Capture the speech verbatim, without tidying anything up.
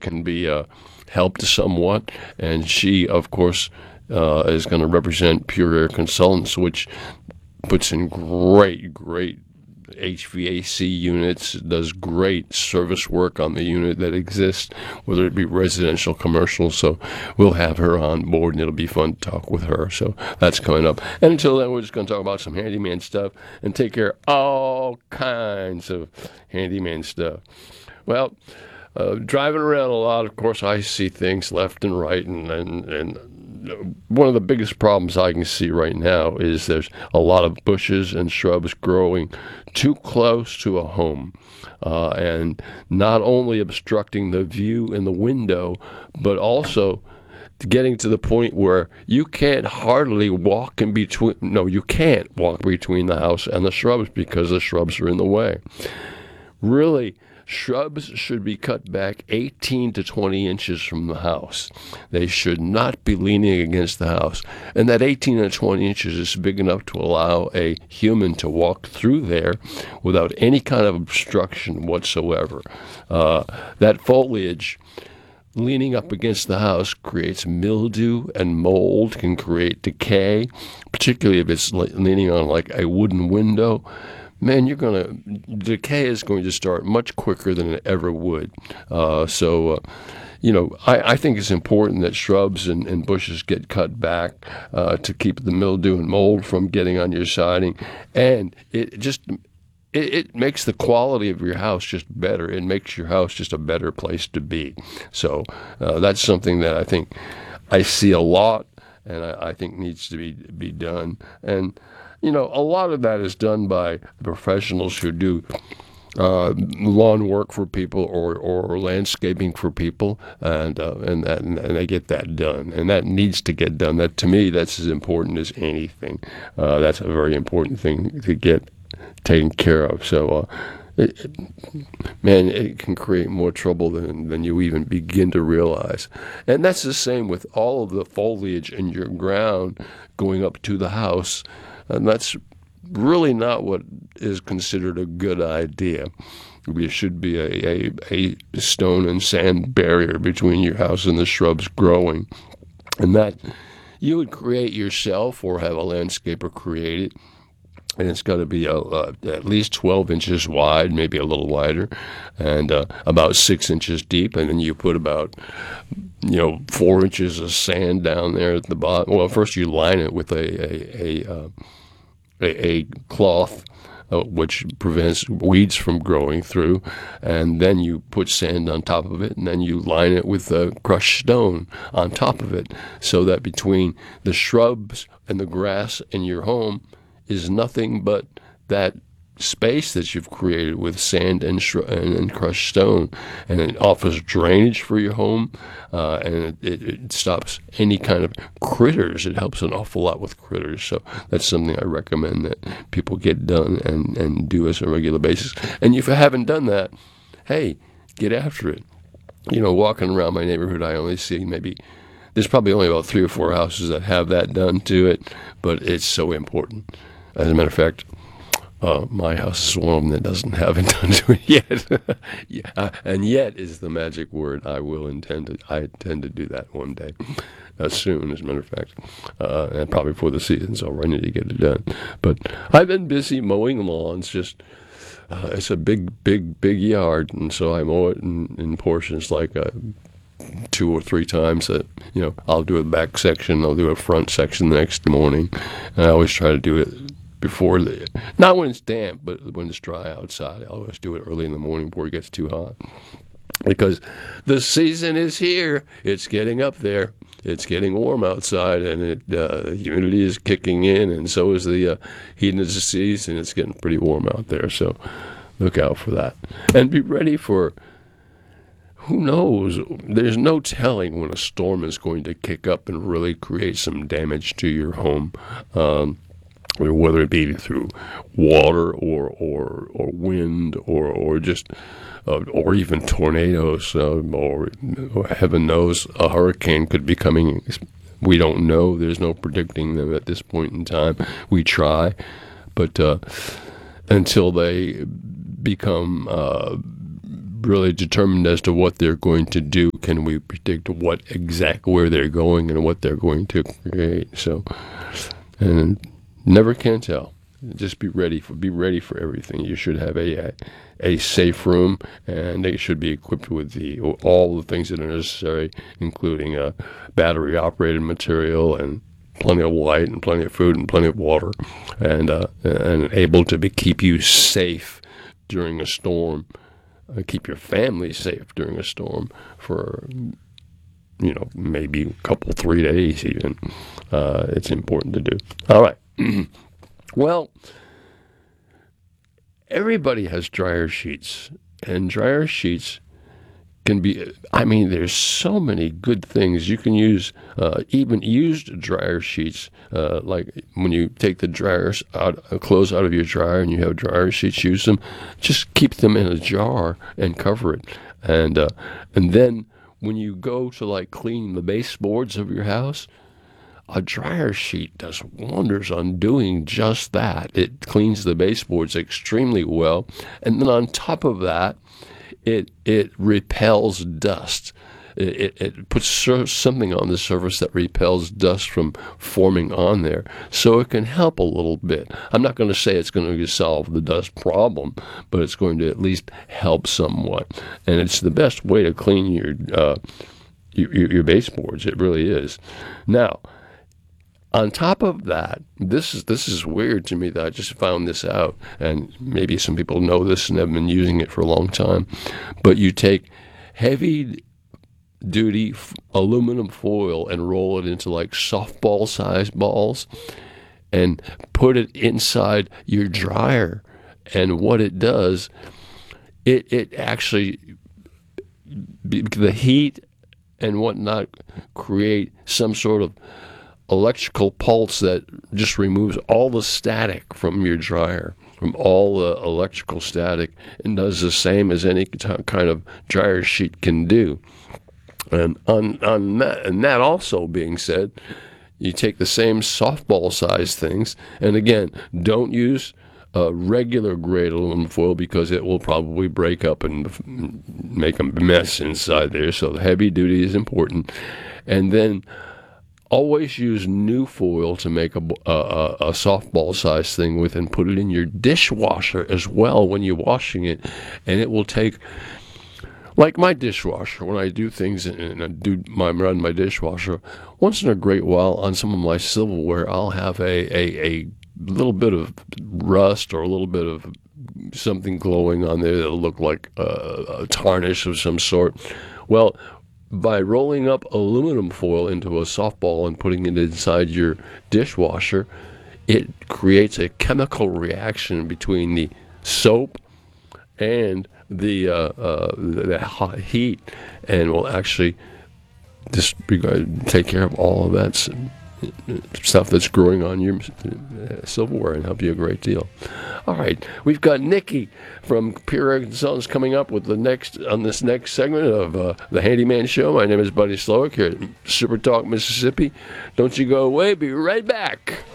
can be uh, helped somewhat. And she, of course, uh, is going to represent Pure Air Consultants, which puts in great, great H V A C units, does great service work on the unit that exists, whether it be residential, commercial. So we'll have her on board, and it'll be fun to talk with her. So that's coming up. And until then, we're just going to talk about some handyman stuff and take care of all kinds of handyman stuff. Well, uh, driving around a lot, of course, I see things left and right, and, and, and one of the biggest problems I can see right now is there's a lot of bushes and shrubs growing too close to a home, uh, and not only obstructing the view in the window, but also getting to the point where you can't hardly walk in between. No, you can't walk between the house and the shrubs because the shrubs are in the way. Really, shrubs should be cut back eighteen to twenty inches from the house. They should not be leaning against the house. And that eighteen to twenty inches is big enough to allow a human to walk through there without any kind of obstruction whatsoever. Uh, that foliage leaning up against the house creates mildew and mold, can create decay, particularly if it's leaning on like a wooden window. Man, you're going to, decay is going to start much quicker than it ever would. Uh, so, uh, you know, I, I think it's important that shrubs and, and bushes get cut back uh, to keep the mildew and mold from getting on your siding. And it just, it, it makes the quality of your house just better. It makes your house just a better place to be. So uh, that's something that I think I see a lot, and I, I think needs to be, be done. And you know, a lot of that is done by professionals who do uh, lawn work for people or, or landscaping for people, and uh, and, that, and they get that done, and that needs to get done. That to me, that's as important as anything. Uh, that's a very important thing to get taken care of. So, uh, it, it, man, it can create more trouble than than you even begin to realize, and that's the same with all of the foliage in your ground going up to the house. And that's really not what is considered a good idea. There should be a, a, a stone and sand barrier between your house and the shrubs growing. And that you would create yourself or have a landscaper create it. And it's got to be a, uh, at least twelve inches wide, maybe a little wider, and uh, about six inches deep. And then you put about, you know, four inches of sand down there at the bottom. Well, first you line it with a a a, uh, a, a cloth, uh, which prevents weeds from growing through, and then you put sand on top of it, and then you line it with a crushed stone on top of it, so that between the shrubs and the grass in your home is nothing but that space that you've created with sand and, sh- and, and crushed stone, and it offers drainage for your home, uh, and it, it, it stops any kind of critters. It helps an awful lot with critters, so that's something I recommend that people get done and, and do as a regular basis. And if you haven't done that, hey, get after it. You know, walking around my neighborhood, I only see maybe, there's probably only about three or four houses that have that done to it, but it's so important. As a matter of fact, uh, my house is one of them that doesn't have it done to it yet. yeah, uh, and yet is the magic word. I will intend to, I intend to do that one day, uh, soon, as a matter of fact, uh, and probably before the season's over. I need to get it done. But I've been busy mowing lawns. Just uh, it's a big, big, big yard, and so I mow it in, in portions like uh, two or three times. That you know, I'll do a back section, I'll do a front section the next morning, and I always try to do it before the, not when it's damp, but when it's dry outside. I always do it early in the morning before it gets too hot, because the season is here. It's getting up there. It's getting warm outside, and it uh, humidity is kicking in, and so is the uh, heat of the season. It's getting pretty warm out there, so look out for that, and be ready for. Who knows? There's no telling when a storm is going to kick up and really create some damage to your home. Um, whether it be through water or or, or wind or or just uh, or even tornadoes, uh, or, or heaven knows a hurricane could be coming. We don't know. There's no predicting them at this point in time. We try, but uh, until they become uh, really determined as to what they're going to do. Can we predict what exact where they're going and what they're going to create? So, and never can tell. Just be ready for be ready for everything. You should have a a, a safe room, and they should be equipped with the all the things that are necessary, including a battery operated material and plenty of light and plenty of food and plenty of water, and uh, and able to be, keep you safe during a storm, uh, keep your family safe during a storm for, you know, maybe a couple, three days even. Uh, it's important to do. All right. Well, everybody has dryer sheets, and dryer sheets can be, I mean, there's so many good things you can use, uh, even used dryer sheets, uh, like when you take the dryers out, uh, clothes out of your dryer and you have dryer sheets, use them, just keep them in a jar and cover it. And, uh, and then when you go to like clean the baseboards of your house, a dryer sheet does wonders on doing just that. It cleans the baseboards extremely well. And then on top of that, It it repels dust. It, it, it puts something on the surface that repels dust from forming on there, so it can help a little bit. I'm not going to say it's going to solve the dust problem, but it's going to at least help somewhat. And it's the best way to clean your uh, your, your baseboards. It really is. Now, on top of that, this is this is weird to me that I just found this out, and maybe some people know this and have been using it for a long time, but you take heavy-duty f- aluminum foil and roll it into like softball-sized balls and put it inside your dryer, and what it does, it, it actually, the heat and whatnot create some sort of electrical pulse that just removes all the static from your dryer, from all the electrical static, and does the same as any t- kind of dryer sheet can do. And on, on that, and that also being said, you take the same softball size things, and again, don't use uh, regular grade aluminum foil because it will probably break up and f- make a mess inside there. So the heavy duty is important. And then always use new foil to make a, a, a softball size thing with, and put it in your dishwasher as well when you're washing it. And it will take, like my dishwasher, when I do things and I do my run my dishwasher, once in a great while on some of my silverware, I'll have a, a, a little bit of rust or a little bit of something glowing on there that'll look like a, a tarnish of some sort. Well, by rolling up aluminum foil into a softball and putting it inside your dishwasher, it creates a chemical reaction between the soap and the, uh, uh, the hot heat, and will actually just take care of all of that stuff that's growing on your silverware and help you a great deal. All right, we've got Nikki from Pure Air Consultants coming up with the next on this next segment of uh, the Handyman Show. My name is Buddy Slowick here at Super Talk, Mississippi. Don't you go away. Be right back.